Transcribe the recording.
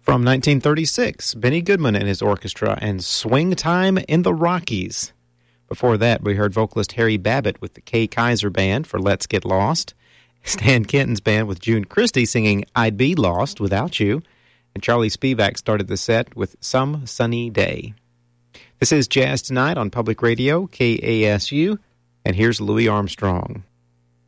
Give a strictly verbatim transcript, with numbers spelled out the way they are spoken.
From nineteen thirty-six, Benny Goodman and his orchestra and Swing Time in the Rockies. Before that, we heard vocalist Harry Babbitt with the Kay Kaiser Band for Let's Get Lost, Stan Kenton's band with June Christie singing I'd Be Lost Without You, and Charlie Spivak started the set with Some Sunny Day. This is Jazz Tonight on Public Radio, K A S U, and here's Louis Armstrong.